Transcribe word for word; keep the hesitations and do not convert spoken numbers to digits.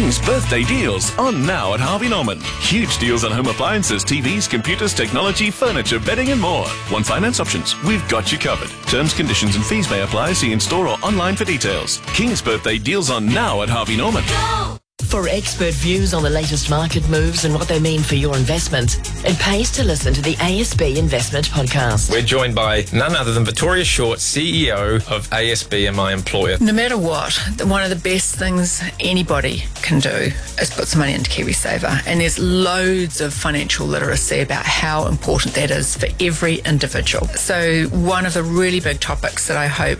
King's birthday deals on now at Harvey Norman. Huge deals on home appliances, T Vs, computers, technology, furniture, bedding and more. Want finance options? We've got you covered. Terms, conditions and fees may apply. See in store or online for details. King's birthday deals on now at Harvey Norman. Go! For expert views on the latest market moves and what they mean for your investment, it pays to listen to the A S B Investment Podcast. We're joined by none other than Victoria Short, C E O of A S B and my employer. No matter what, one of the best things anybody can do is put some money into KiwiSaver. And there's loads of financial literacy about how important that is for every individual. So one of the really big topics that I hope